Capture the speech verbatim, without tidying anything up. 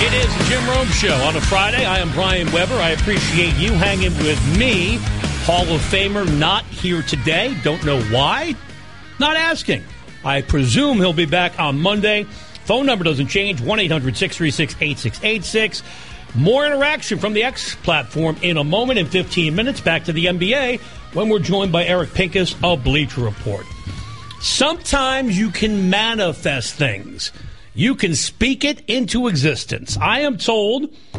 It is the Jim Rome Show on a Friday. I am Brian Weber. I appreciate you hanging with me. Hall of Famer not here today. Don't know why. Not asking. I presume he'll be back on Monday. Phone number doesn't change. one eight hundred six three six eight six eight six. More interaction from the X platform in a moment. In fifteen minutes, back to the N B A when we're joined by Eric Pincus of Bleacher Report. Sometimes you can manifest things. You can speak it into existence. I am told